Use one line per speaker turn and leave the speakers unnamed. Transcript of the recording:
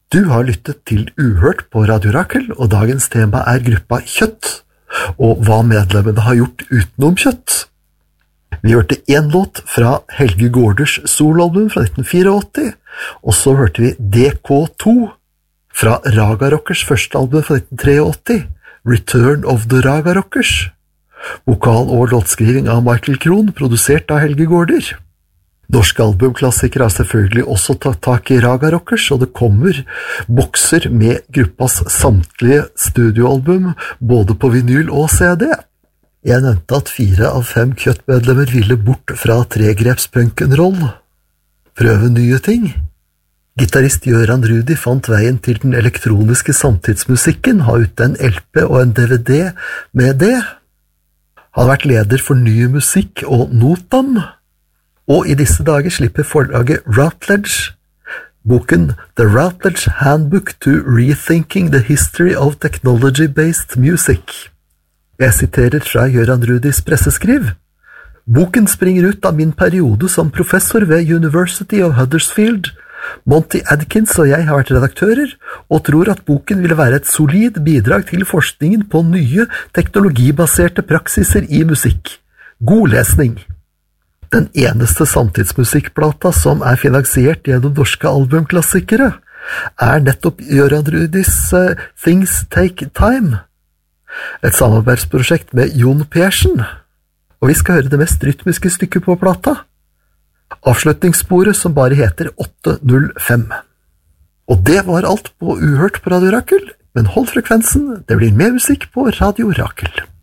Du har lyttet til Uhørt på Radio Rakel, og dagens tema er gruppa Kjøtt, og hva medlemmene har gjort utenom kjøtt. Vi hørte en låt fra Helge Gaarders soloalbum fra 1984, og så hørte vi DK2 fra Raga Rockers første album fra 1983, Return of the Raga Rockers. Vokal- og låtskriving av Michael Krohn, produsert av Helge Gaarder. Norske albumklassikere har selvfølgelig også tatt tak i Raga Rockers, og det kommer bokser med gruppas samtlige studioalbum, både på vinyl og CD. Jeg nevnte at 4 av 5 Kjøtt-medlemmer ville bort fra tregreps-punken-roll. Prøve nye ting. Gitarist Göran Rudi fant veien til den elektroniske samtidsmusikken, har ute en LP og en DVD med det. Han har vært leder for Ny Musikk og Notam, og i disse dager slipper forlaget Routledge boken The Routledge Handbook to Rethinking the History of Technology-Based Music. Jeg siterer fra Göran Rudis presseskriv. Boken springer ut av min periode som professor ved University of Huddersfield. Monty Adkins og jeg har vært redaktører, og tror at boken ville være et solid bidrag til forskningen på nye teknologibaserte praksiser i musikk. God lesning! Den eneste samtidsmusikkplata som er finansiert gjennom norske albumklassikere, er nettopp Göran Rudis Things Take Time, et samarbeidsprosjekt med Jon Persen, og vi skal høre det mest rytmiske stykket på plata, avslutningssporet som bare heter 805. Og det var alt på Uhørt på Radio Rakel, men hold frekvensen, det blir mer musikk på Radio Rakel.